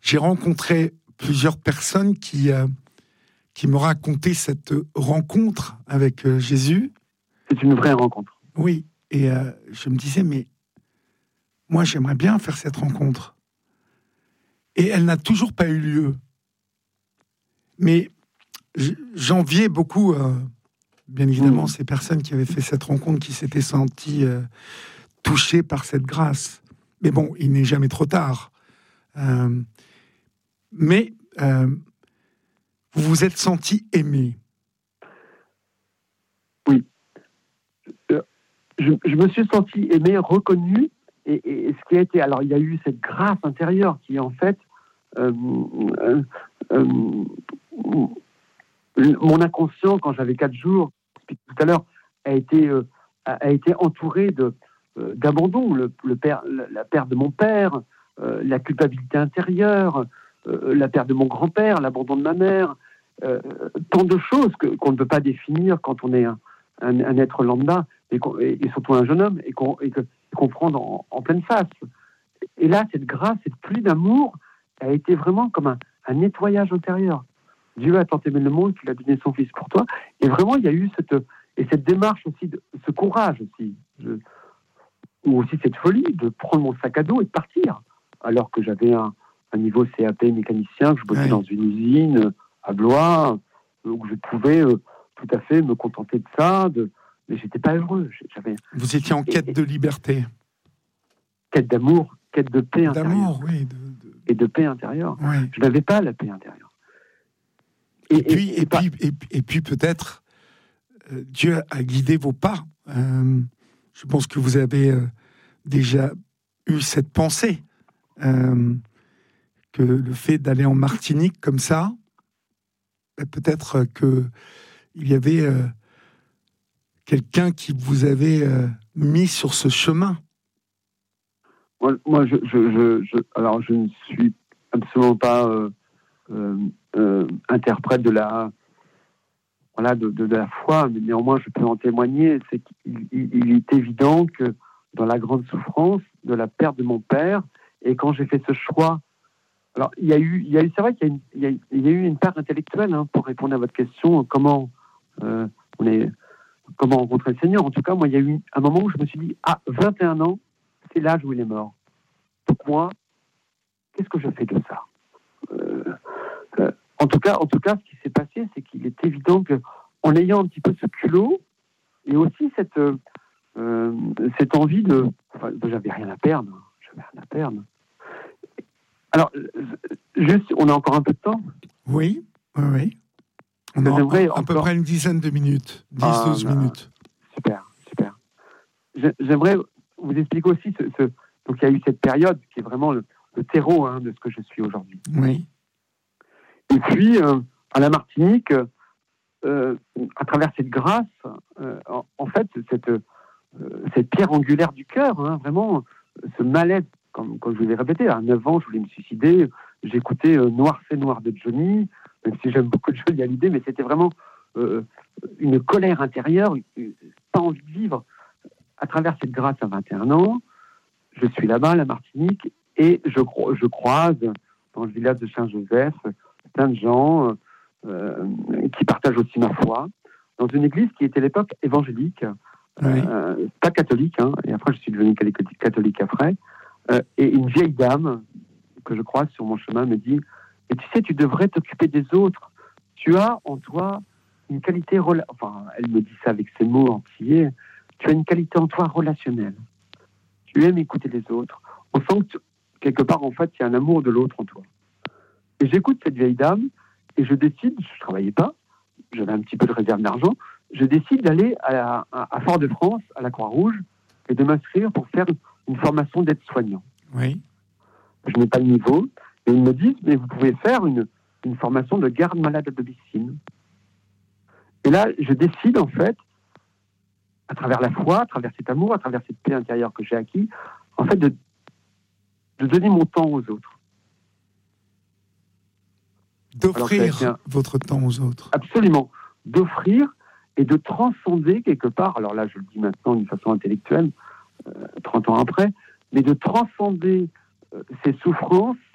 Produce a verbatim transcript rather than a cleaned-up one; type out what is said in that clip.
j'ai rencontré plusieurs personnes qui, euh, qui me racontaient cette rencontre avec euh, Jésus. C'est une vraie rencontre. Oui, et euh, je me disais, mais moi, j'aimerais bien faire cette rencontre. Et elle n'a toujours pas eu lieu. Mais j'enviais beaucoup, euh, bien évidemment, mmh. ces personnes qui avaient fait cette rencontre, qui s'étaient senties euh, touchées par cette grâce. Mais bon, il n'est jamais trop tard. Euh, mais euh, vous vous êtes senti aimé. Oui. Je, je, je me suis senti aimé, reconnu. Et, et, et ce qui a été... Alors, il y a eu cette grâce intérieure qui, en fait... Euh, euh, euh, mon inconscient, quand j'avais quatre jours, tout à l'heure, a été, euh, a été entouré de, euh, d'abandon. Le, le père, la, la perte de mon père, euh, la culpabilité intérieure, euh, la perte de mon grand-père, l'abandon de ma mère, euh, tant de choses que, qu'on ne peut pas définir quand on est un, un, un être lambda, et, et, et surtout un jeune homme, et qu'on, et que, qu'on prend en, en pleine face. Et là, cette grâce, cette pluie d'amour a été vraiment comme un, un nettoyage intérieur. Dieu a tant aimé le monde qu'il a donné son Fils pour toi. Et vraiment, il y a eu cette, et cette démarche aussi, de, ce courage aussi, je, ou aussi cette folie de prendre mon sac à dos et de partir. Alors que j'avais un, un niveau C A P mécanicien, que je bossais ouais. dans une usine à Blois, où je pouvais euh, tout à fait me contenter de ça, de, mais j'étais pas heureux. J'avais, Vous étiez en quête et, de liberté. Quête d'amour, quête de paix d'amour, intérieure. Oui, de, de... Et de paix intérieure. Ouais. Je n'avais pas la paix intérieure. Et, et, puis, et, et, puis, et, et puis peut-être, euh, Dieu a guidé vos pas. Euh, je pense que vous avez euh, déjà eu cette pensée, euh, que le fait d'aller en Martinique comme ça, bah, peut-être qu'il y avait euh, quelqu'un qui vous avait euh, mis sur ce chemin. Moi, moi je, je, je, je, alors je ne suis absolument pas... Euh, euh, euh, interprète de la voilà de, de, de la foi, mais néanmoins je peux en témoigner. C'est qu'il il, il est évident que dans la grande souffrance de la perte de mon père, et quand j'ai fait ce choix, alors il y a eu, il y a eu c'est vrai qu'il y a, une, il y a, il y a eu une part intellectuelle hein, pour répondre à votre question. Comment euh, on est, comment rencontrer le Seigneur. En tout cas, moi, il y a eu un moment où je me suis dit, ah, vingt et un ans, c'est l'âge où il est mort. Donc moi, qu'est-ce que je fais de ça? Euh, euh, en tout cas, en tout cas, ce qui s'est passé, c'est qu'il est évident que, en ayant un petit peu ce culot et aussi cette euh, cette envie de, enfin, j'avais rien à perdre, j'avais rien à perdre. Alors, juste, on a encore un peu de temps. Oui, oui, oui. On a à encore... peu près une dizaine de minutes, dix douze ah, minutes. Super, super. J'aimerais vous expliquer aussi ce, ce, donc il y a eu cette période qui est vraiment le, le terreau hein, de ce que je suis aujourd'hui. Oui. Et puis, euh, à la Martinique, euh, à travers cette grâce, euh, en, en fait, cette, euh, cette pierre angulaire du cœur, hein, vraiment, ce mal-être, comme, comme je vous l'ai répété, à neuf ans, je voulais me suicider, j'écoutais euh, Noir c'est Noir de Johnny, même si j'aime beaucoup de Johnny Hallyday, mais c'était vraiment euh, une colère intérieure, pas envie de vivre. À travers cette grâce à vingt et un ans, je suis là-bas, à la Martinique, et je, je croise, dans le village de Saint-Joseph, plein de gens euh, qui partagent aussi ma foi, dans une église qui était à l'époque évangélique, oui. euh, pas catholique, hein, et après je suis devenu catholique après, euh, et une vieille dame que je croise sur mon chemin me dit « Et tu sais, tu devrais t'occuper des autres, tu as en toi une qualité, rela- enfin elle me dit ça avec ses mots entiers, tu as une qualité en toi relationnelle, tu aimes écouter les autres, on sent que tu, quelque part en fait il y a un amour de l'autre en toi. » Et j'écoute cette vieille dame et je décide, je ne travaillais pas, j'avais un petit peu de réserve d'argent, je décide d'aller à, la, à Fort-de-France, à la Croix-Rouge, et de m'inscrire pour faire une formation d'aide-soignant. Oui. Je n'ai pas le niveau, et ils me disent, mais vous pouvez faire une, une formation de garde malade à domicile. Et là, je décide en fait, à travers la foi, à travers cet amour, à travers cette paix intérieure que j'ai acquis, en fait, de, de donner mon temps aux autres. D'offrir un... votre temps aux autres. Absolument. D'offrir et de transcender quelque part, alors là je le dis maintenant d'une façon intellectuelle, euh, trente ans après, mais de transcender euh, ces souffrances